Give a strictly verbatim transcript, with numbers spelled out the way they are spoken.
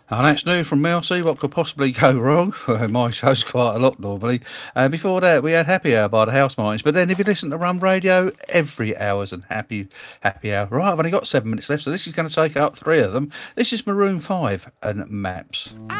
Oh, that's new from Mel. See what could possibly go wrong. My show's quite a lot normally. Uh, before that, we had Happy Hour by the House Martins. But then, if you listen to Rum Radio, every hour's an happy, happy hour. Right, I've only got seven minutes left, so this is going to take up three of them. This is Maroon Five and Maps. I